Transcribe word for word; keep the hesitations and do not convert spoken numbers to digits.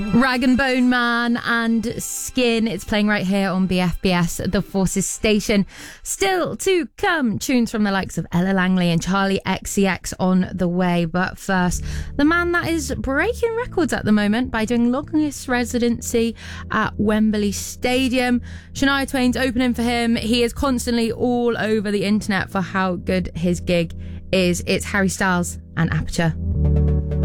Rag and Bone Man and Skin. It's playing right here on B F B S, The Forces station. Still to come, tunes from the likes of Ella Langley and Charlie X C X on the way. But first, the man that is breaking records at the moment by doing longest residency at Wembley Stadium. Shania Twain's opening for him. He is constantly all over the internet for how good his gig is. It's Harry Styles and Aperture.